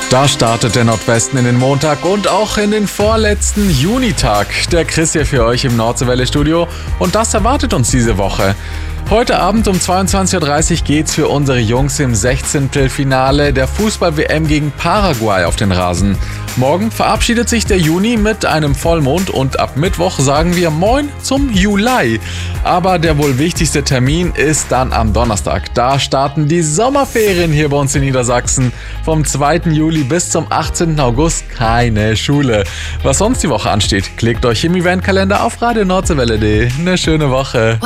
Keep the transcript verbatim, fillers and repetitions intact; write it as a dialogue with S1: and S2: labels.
S1: Da startet der Nordwesten in den Montag und auch in den vorletzten Junitag. Der Chris hier für euch im Nordseewelle-Studio und das erwartet uns diese Woche. Heute Abend um zweiundzwanzig Uhr dreißig geht's für unsere Jungs im Sechzehntelfinale der Fußball-W M gegen Paraguay auf den Rasen. Morgen verabschiedet sich der Juni mit einem Vollmond und ab Mittwoch sagen wir Moin zum Juli. Aber der wohl wichtigste Termin ist dann am Donnerstag. Da starten die Sommerferien hier bei uns in Niedersachsen. Vom zweiten Juli bis zum achtzehnten August keine Schule. Was sonst die Woche ansteht, klickt euch im Eventkalender auf radio nordseewelle punkt de. Eine schöne Woche.